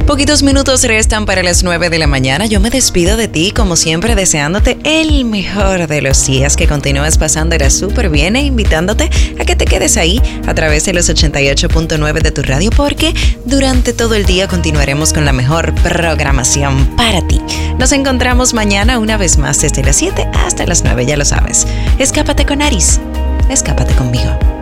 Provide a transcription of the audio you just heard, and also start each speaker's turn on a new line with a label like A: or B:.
A: Poquitos minutos restan para las 9 de la mañana. Yo me despido de ti, como siempre, deseándote el mejor de los días, que continúes pasándola súper bien e invitándote a que te quedes ahí a través de los 88.9 de tu radio, porque durante todo el día continuaremos con la mejor programación para ti. Nos encontramos mañana una vez más desde las 7 hasta las 9, ya lo sabes. Escápate con Aris, escápate conmigo.